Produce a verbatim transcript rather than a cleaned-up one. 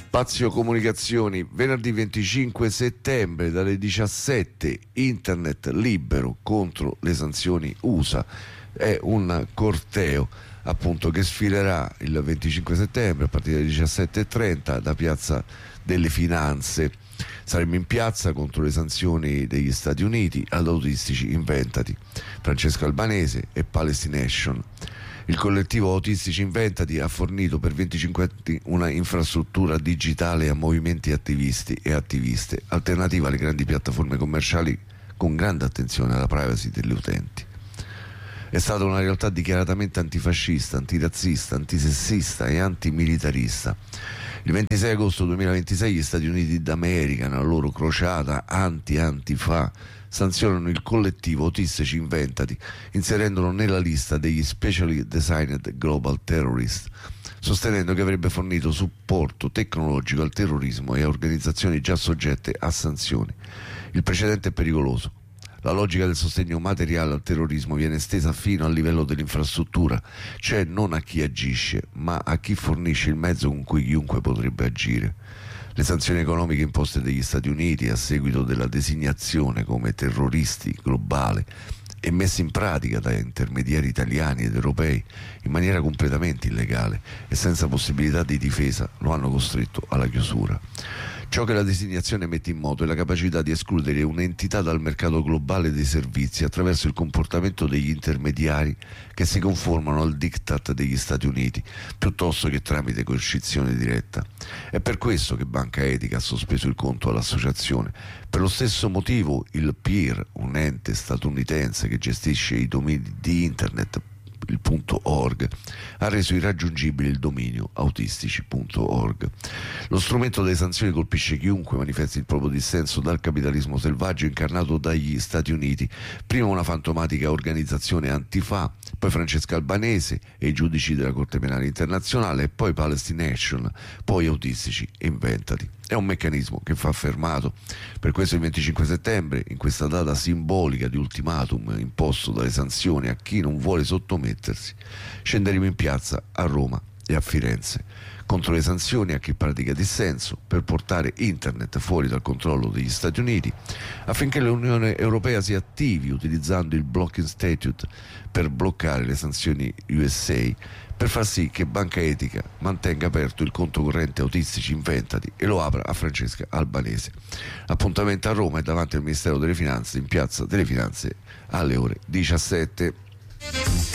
Spazio Comunicazioni, venerdì venticinque settembre dalle diciassette, internet libero contro le sanzioni U S A. È un corteo appunto che sfilerà il venticinque settembre a partire dalle diciassette e trenta da Piazza delle Finanze. Saremo in piazza contro le sanzioni degli Stati Uniti ad Autistici Inventati, Francesco Albanese e Palestination. Il collettivo Autistici Inventati ha fornito per venticinque anni una infrastruttura digitale a movimenti attivisti e attiviste, alternativa alle grandi piattaforme commerciali con grande attenzione alla privacy degli utenti. È stata una realtà dichiaratamente antifascista, antirazzista, antisessista e antimilitarista. Il ventisei agosto duemilaventisei gli Stati Uniti d'America, nella loro crociata anti-antifa, sanzionano il collettivo Autistici Inventati, inserendolo nella lista degli Specially Designed Global Terrorist, sostenendo che avrebbe fornito supporto tecnologico al terrorismo e a organizzazioni già soggette a sanzioni. Il precedente è pericoloso. La logica del sostegno materiale al terrorismo viene estesa fino al livello dell'infrastruttura, cioè non a chi agisce, ma a chi fornisce il mezzo con cui chiunque potrebbe agire. Le sanzioni economiche imposte dagli Stati Uniti a seguito della designazione come terroristi globale e messe in pratica da intermediari italiani ed europei in maniera completamente illegale e senza possibilità di difesa lo hanno costretto alla chiusura. Ciò che la designazione mette in moto è la capacità di escludere un'entità dal mercato globale dei servizi attraverso il comportamento degli intermediari che si conformano al diktat degli Stati Uniti piuttosto che tramite coercizione diretta. È per questo che Banca Etica ha sospeso il conto all'associazione. Per lo stesso motivo il P I R, un ente statunitense che gestisce i domini di internet, il .org, ha reso irraggiungibile il dominio autistici punto org. Lo strumento delle sanzioni colpisce chiunque manifesti il proprio dissenso dal capitalismo selvaggio incarnato dagli Stati Uniti, prima una fantomatica organizzazione antifa, poi Francesca Albanese e i giudici della Corte Penale Internazionale, e poi Palestination, poi Autistici Inventati. È un meccanismo che va fermato. Per questo il venticinque settembre, in questa data simbolica di ultimatum imposto dalle sanzioni a chi non vuole sottomettersi, scenderemo in piazza a Roma e a Firenze contro le sanzioni a chi pratica dissenso, per portare internet fuori dal controllo degli Stati Uniti, affinché l'Unione Europea si attivi utilizzando il Blocking Statute per bloccare le sanzioni U S A, per far sì che Banca Etica mantenga aperto il conto corrente Autistici Inventati e lo apra a Francesca Albanese. Appuntamento a Roma e davanti al Ministero delle Finanze, in Piazza delle Finanze alle ore diciassette.